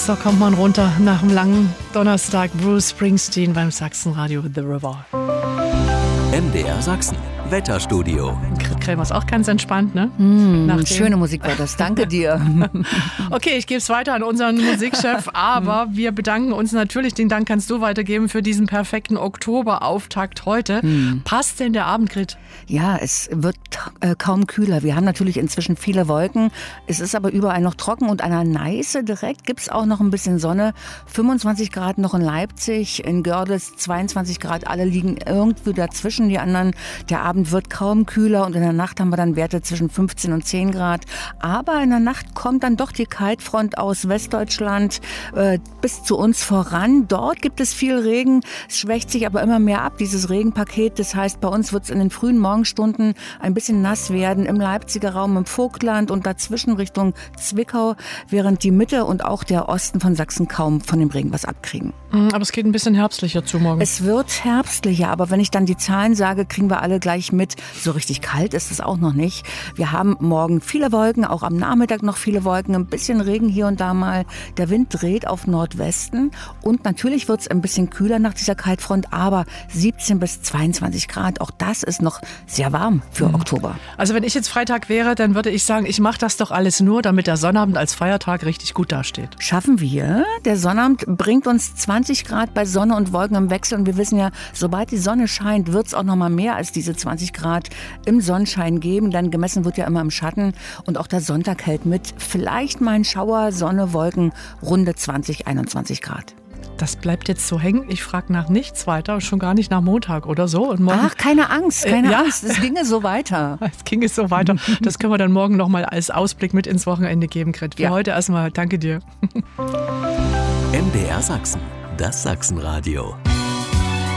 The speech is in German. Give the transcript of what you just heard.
So kommt man runter nach dem langen Donnerstag. Bruce Springsteen beim Sachsenradio The River. MDR Sachsen. Wetterstudio. Grit Krämer ist auch ganz entspannt, ne? Schöne Musik war das, danke dir. Okay, ich gebe es weiter an unseren Musikchef, aber wir bedanken uns natürlich, den Dank kannst du weitergeben, für diesen perfekten Oktoberauftakt heute. Passt denn der Abend, Grit? Ja, es wird kaum kühler. Wir haben natürlich inzwischen viele Wolken. Es ist aber überall noch trocken und an der Neiße direkt gibt es auch noch ein bisschen Sonne. 25 Grad noch in Leipzig, in Görlitz 22 Grad. Alle liegen irgendwie dazwischen, die anderen. Der Abend wird kaum kühler und in der Nacht haben wir dann Werte zwischen 15 und 10 Grad. Aber in der Nacht kommt dann doch die Kaltfront aus Westdeutschland bis zu uns voran. Dort gibt es viel Regen. Es schwächt sich aber immer mehr ab, dieses Regenpaket. Das heißt, bei uns wird es in den frühen Morgenstunden ein bisschen nass werden. Im Leipziger Raum, im Vogtland und dazwischen Richtung Zwickau, während die Mitte und auch der Osten von Sachsen kaum von dem Regen was abkriegen. Aber es geht ein bisschen herbstlicher zu morgen. Es wird herbstlicher, aber wenn ich dann die Zahlen sage, kriegen wir alle gleich mit. So richtig kalt ist es auch noch nicht. Wir haben morgen viele Wolken, auch am Nachmittag noch viele Wolken, ein bisschen Regen hier und da mal. Der Wind dreht auf Nordwesten und natürlich wird es ein bisschen kühler nach dieser Kaltfront, aber 17 bis 22 Grad, auch das ist noch sehr warm für Oktober. Also wenn ich jetzt Freitag wäre, dann würde ich sagen, ich mache das doch alles nur, damit der Sonnabend als Feiertag richtig gut dasteht. Schaffen wir. Der Sonnabend bringt uns 20 Grad bei Sonne und Wolken im Wechsel und wir wissen ja, sobald die Sonne scheint, wird es auch noch mal mehr als diese 20 Grad im Sonnenschein geben, dann gemessen wird ja immer im Schatten und auch der Sonntag hält mit. Vielleicht mal ein Schauer, Sonne, Wolken, runde 20, 21 Grad. Das bleibt jetzt so hängen. Ich frage nach nichts weiter, schon gar nicht nach Montag oder so. Und morgen, Ach, keine Angst, Angst. Es ginge so weiter. Es ginge so weiter. Das können wir dann morgen noch mal als Ausblick mit ins Wochenende geben, Grit. Für heute erstmal danke dir. MDR Sachsen. Das Sachsenradio.